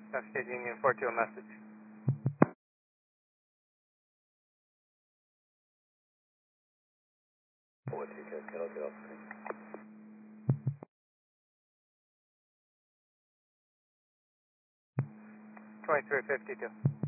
Cascade Union 42, a message. Forward to Cascade, I'll get off screen. 2352.